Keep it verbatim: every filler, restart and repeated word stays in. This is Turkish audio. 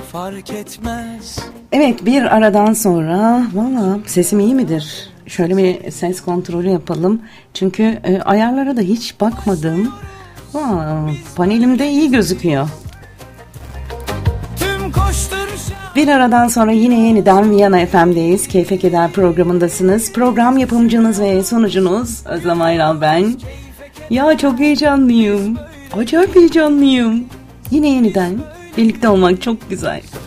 fark etmez. Evet, bir aradan sonra valla sesim iyi midir? Şöyle bir ses kontrolü yapalım. Çünkü e, ayarlara da hiç bakmadım. Aa, panelimde iyi gözüküyor. Bir aradan sonra yine yeniden Viyana F M'deyiz. Keyfe Keder programındasınız. Program yapımcınız ve sunucunuz Özlem Ayral ben. Ya çok heyecanlıyım. Acayip heyecanlıyım. Yine yeniden birlikte olmak çok güzel.